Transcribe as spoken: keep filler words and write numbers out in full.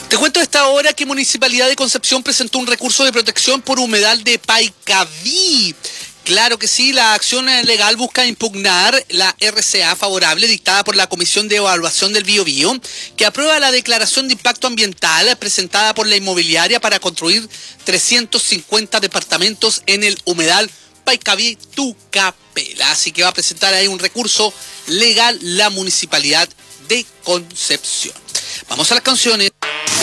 Te cuento a esta hora que Municipalidad de Concepción presentó un recurso de protección por humedal de Paicaví. Claro que sí, la acción legal busca impugnar la R C A favorable dictada por la Comisión de Evaluación del Biobío, que aprueba la declaración de impacto ambiental presentada por la inmobiliaria para construir trescientos cincuenta departamentos en el humedal Paicaví Tucapela. Así que va a presentar ahí un recurso legal la Municipalidad de Concepción. Vamos a las canciones.